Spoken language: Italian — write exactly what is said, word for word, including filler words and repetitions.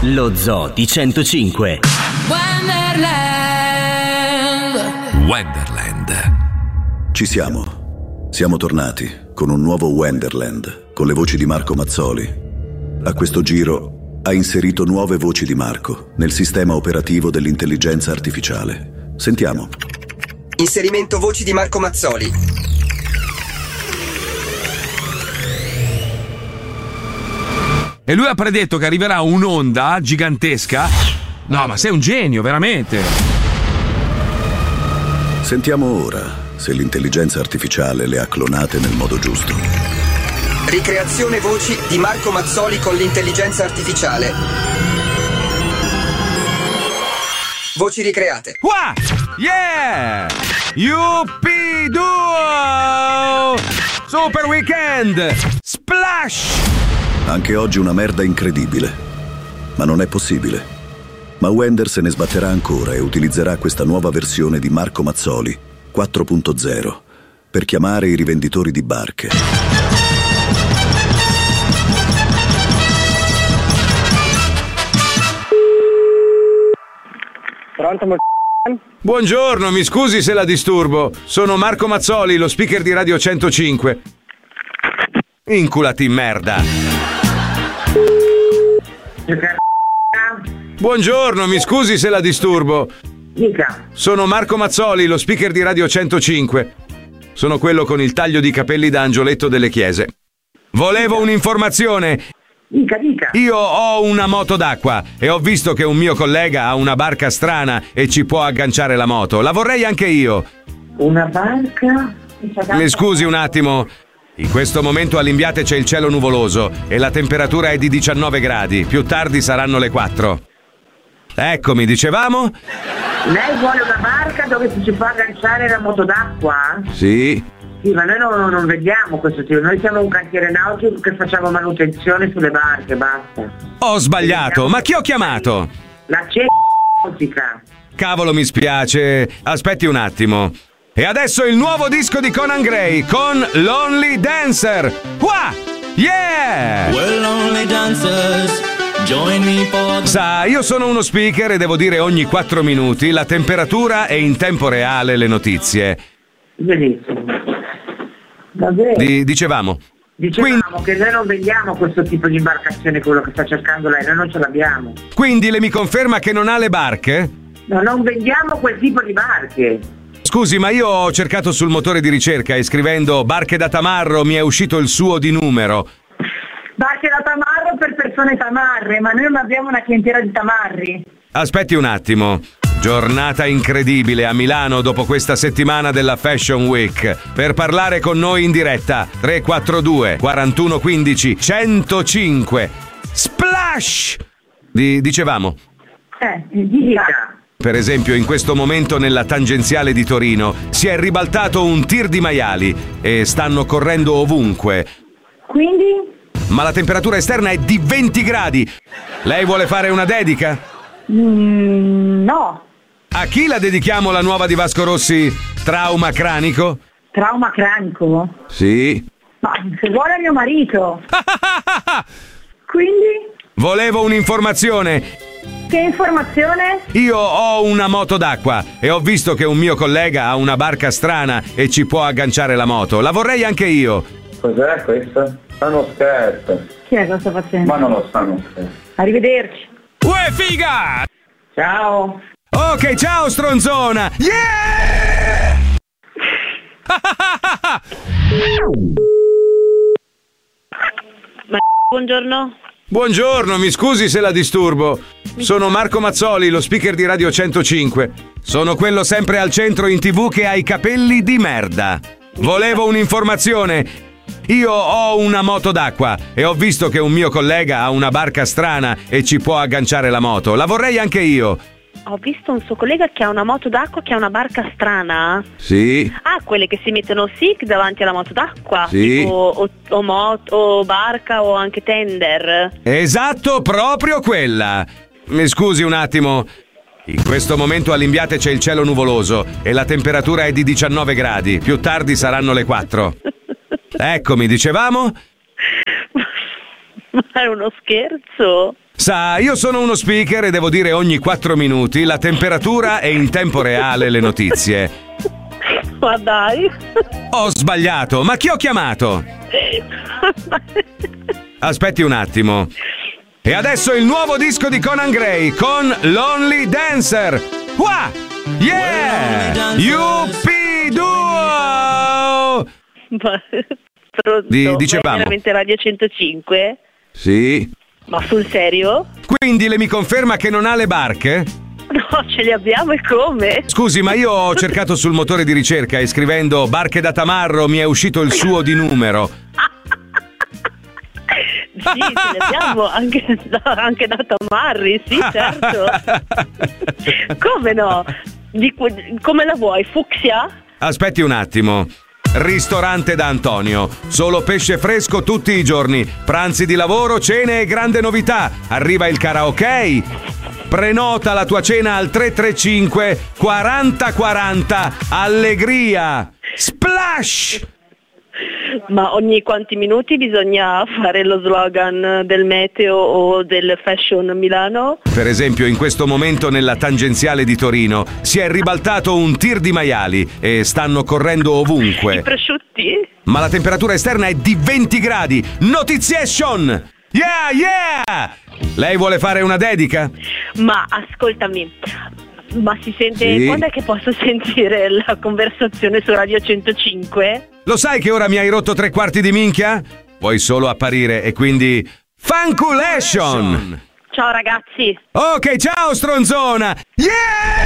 Lo Zoo di centocinque. Wonderland. Wonderland. Ci siamo. Siamo tornati con un nuovo Wonderland, con le voci di Marco Mazzoli. A questo giro ha inserito nuove voci di Marco nel sistema operativo dell'intelligenza artificiale. Sentiamo. Inserimento voci di Marco Mazzoli. E lui ha predetto che arriverà un'onda gigantesca. No, ma sei un genio, veramente. Sentiamo ora se l'intelligenza artificiale le ha clonate nel modo giusto. Ricreazione voci di Marco Mazzoli con l'intelligenza artificiale. Voci ricreate. Wow! Yeah! Yuppie Duo! Super Weekend! Splash! Anche oggi una merda incredibile. Ma non è possibile. Ma Wender se ne sbatterà ancora e utilizzerà questa nuova versione di Marco Mazzoli quattro punto zero per chiamare i rivenditori di barche. Pronto, mo- Buongiorno, mi scusi se la disturbo. Sono Marco Mazzoli, lo speaker di Radio centocinque. Inculati in merda. Buongiorno, mi scusi se la disturbo. Dica. Sono Marco Mazzoli, lo speaker di Radio centocinque. Sono quello con il taglio di capelli da angioletto delle chiese. Volevo un'informazione. Dica, dica. Io ho una moto d'acqua e ho visto che un mio collega ha una barca strana e ci può agganciare la moto. La vorrei anche io. Una barca? Mi scusi un attimo. In questo momento all'Imbiate c'è il cielo nuvoloso e la temperatura è di diciannove gradi. Più tardi saranno le quattro. Eccomi, dicevamo? Lei vuole una barca dove si ci può agganciare la moto d'acqua? Sì. Sì, ma noi non, non vediamo questo tipo. Noi siamo un cantiere nautico che facciamo manutenzione sulle barche, basta. Ho sbagliato, ma chi ho chiamato? La C nautica. Cavolo, mi spiace. Aspetti un attimo. E adesso il nuovo disco di Conan Gray con Lonely Dancer. Qua! Yeah! We're lonely dancers. Join me for the... Sa, io sono uno speaker e devo dire ogni quattro minuti la temperatura e in tempo reale le notizie. Benissimo. Davvero? Di, dicevamo. Dicevamo Quindi, che noi non vediamo questo tipo di imbarcazione, quello che sta cercando lei, noi non ce l'abbiamo. quindi le mi conferma che non ha le barche? No, non vendiamo quel tipo di barche. Scusi, ma io ho cercato sul motore di ricerca e scrivendo barche da tamarro mi è uscito il suo di numero. Barche da tamarro per persone tamarre, ma noi non abbiamo una clientela di tamarri. Aspetti un attimo. Giornata incredibile a Milano dopo questa settimana della Fashion Week. Per parlare con noi in diretta tre quattro due quarantuno quindici centocinque. Splash! Di, dicevamo. Eh, dica. Per esempio, in questo momento nella tangenziale di Torino si è ribaltato un tir di maiali e stanno correndo ovunque. Quindi? Ma la temperatura esterna è di venti gradi. Lei vuole fare una dedica? Mm, no. A chi la dedichiamo la nuova di Vasco Rossi, Trauma Cranico? Trauma cranico? Sì. Ma se vuole a mio marito. Quindi? Volevo un'informazione. Che informazione? Io ho una moto d'acqua e ho visto che un mio collega ha una barca strana e ci può agganciare la moto. La vorrei anche io. Cos'è questo? Fa uno scherzo. Chi è che lo sta facendo? Ma non lo stanno scherzo. Arrivederci. Uè, figa! Ciao. Ok, ciao stronzona! Yeah! Ma buongiorno. Buongiorno, mi scusi se la disturbo. Sono Marco Mazzoli, lo speaker di Radio centocinque. Sono quello sempre al centro in tivù che ha i capelli di merda. Volevo un'informazione. Io ho una moto d'acqua e ho visto che un mio collega ha una barca strana e ci può agganciare la moto. La vorrei anche io. Ho visto un suo collega che ha una moto d'acqua che ha una barca strana. Sì. Ah, quelle che si mettono sic davanti alla moto d'acqua. Sì. Tipo, o, o, moto, o barca o anche tender. Esatto, proprio quella. Mi scusi un attimo. In questo momento all'Imbiate c'è il cielo nuvoloso e la temperatura è di diciannove gradi. Più tardi saranno le quattro. Eccomi, dicevamo? Ma è uno scherzo? Sa, io sono uno speaker e devo dire ogni quattro minuti la temperatura e in tempo reale le notizie. Ma dai. Ho sbagliato, ma chi ho chiamato? Aspetti un attimo. E adesso il nuovo disco di Conan Gray con Lonely Dancer. Wow! Yeah! Yuppie Duo! Di, dicevamo. Veramente Radio centocinque? Sì. Ma sul serio? Quindi lei mi conferma che non ha le barche? No, ce le abbiamo e come? Scusi, ma io ho cercato sul motore di ricerca e scrivendo barche da tamarro mi è uscito il suo di numero. Sì, ce le abbiamo anche da, anche da tamarri, sì, certo. Come no? Di, come la vuoi? Fucsia? Aspetti un attimo. Ristorante da Antonio. Solo pesce fresco tutti i giorni. Pranzi di lavoro, cene e grande novità. Arriva il karaoke. Prenota la tua cena al tre tre cinque quaranta quaranta. Allegria. Splash! Ma ogni quanti minuti bisogna fare lo slogan del meteo o del fashion Milano? Per esempio, in questo momento nella tangenziale di Torino si è ribaltato un tir di maiali e stanno correndo ovunque. I prosciutti? Ma la temperatura esterna è di venti gradi. Notiziation! Yeah, yeah! Lei vuole fare una dedica? Ma ascoltami, ma si sente, sì. Quando è che posso sentire la conversazione su Radio centocinque? Lo sai che ora mi hai rotto tre quarti di minchia? Puoi solo apparire e quindi Fanculation! Ciao ragazzi. Ok, ciao stronzona! Yeah!